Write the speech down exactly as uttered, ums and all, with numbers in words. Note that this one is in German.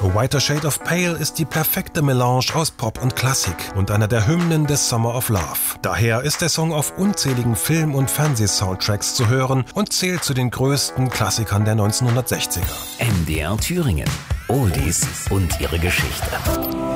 A Whiter Shade of Pale ist die perfekte Melange aus Pop und Klassik und einer der Hymnen des Summer of Love. Daher ist der Song auf unzähligen Film- und Fernsehsoundtracks zu hören und zählt zu den größten Klassikern der neunzehnhundertsechziger. M D R Thüringen. Oldies und ihre Geschichte.